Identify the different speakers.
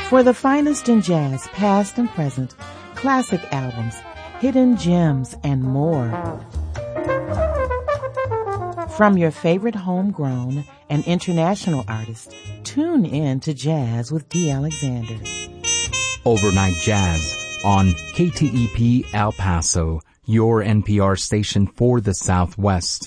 Speaker 1: For the finest in jazz, past and present, classic albums, hidden gems, and more. From your favorite homegrown and international artists, tune in to Jazz with D. Alexander.
Speaker 2: Overnight Jazz on KTEP El Paso, your NPR station for the Southwest.